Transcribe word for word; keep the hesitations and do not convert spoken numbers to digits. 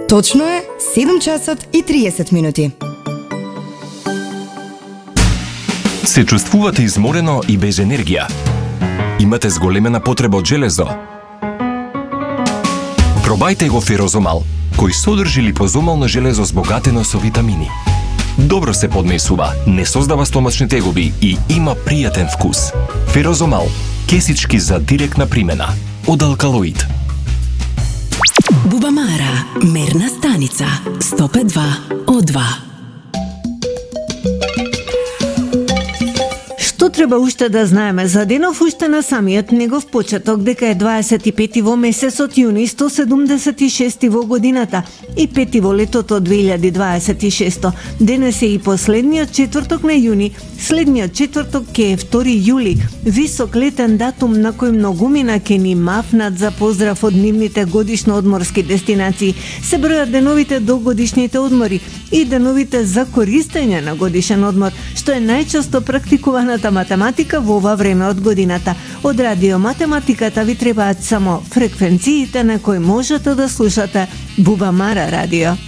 Точно е седум часот и триесет минути. Се чувствувате изморено и без енергија? Имате зголемена потреба од железо? Пробајте го Ферозомал, кој содржи липозомално железо збогатено со витамини. Добро се подмесува, не создава стомачни тегоби и има пријатен вкус. Ферозомал, кесички за директна примена, од Алкалоид. Бубамара, мерна станица, сто пет два О два. Што треба уште да знаеме за денов уште на самиот негов почеток, дека е дваесет и пети во месецот јуни, сто седумдесет и шести во годината и пети во летото две илјади дваесет и шесто. Денес е и последниот четврток на јуни, следниот четврток ке е втори јули, висок летен датум на кој многумина ке ни мафнат за поздрав од нивните годишно одморски дестинации. Се бројат деновите до годишните одмори и деновите за користење на годишен одмор, што е најчесто практикуваната математика во ова време од годината. Од радиоматематиката ви требаат само фреквенциите на кои можете да слушате Бубамара радио.